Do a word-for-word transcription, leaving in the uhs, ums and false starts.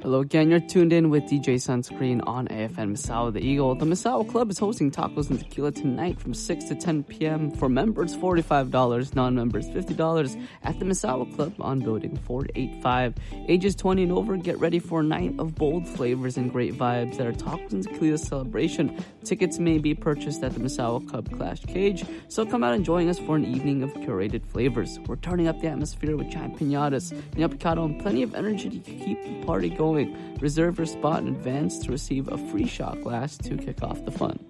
Hello again, you're tuned in with D J Sunscreen on A F M Misawa the Eagle. The Misawa Club is hosting tacos and tequila tonight from six to ten p.m. For members, forty-five dollars, non-members, fifty dollars at the Misawa Club on Building four eighty-five. Ages twenty and over, get ready for a night of bold flavors and great vibes at our tacos and tequila celebration. Tickets may be purchased at the Misawa Club Clash Cage, so come out and join us for an evening of curated flavors. We're turning up the atmosphere with giant piñatas, niña picado, and plenty of energy to keep the party going. Reserve your spot in advance to receive a free shot glass to kick off the fun.